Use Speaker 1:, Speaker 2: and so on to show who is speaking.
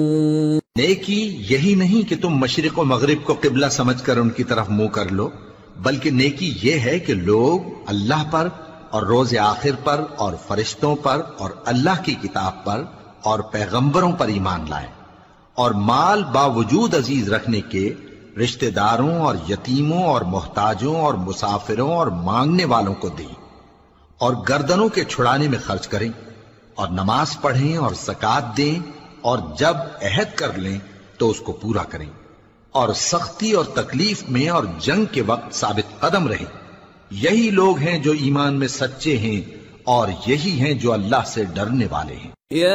Speaker 1: नेकी यही नहीं कि तुम मशरिक और मगरिब को किबला समझकर उनकी तरफ मुंह कर लो, बल्कि नेकी यह है कि लोग अल्लाह पर और रोज आखिर पर और फरिश्तों पर और अल्लाह की किताब पर और पैगंबरों पर ईमान लाएं और माल बावजूद अजीज रखने के रिश्तेदारों और यतीमों और मोहताजों और मुसाफिरों और मांगने वालों को दें और गर्दनों के छुड़ाने में खर्च करें और नमाज पढ़ें और ज़कात दें और जब अहद कर लें तो उसको पूरा करें और सख्ती और तकलीफ में और जंग के वक्त साबित कदम रहें। यही लोग हैं जो ईमान में सच्चे हैं और यही हैं जो अल्लाह से डरने वाले हैं।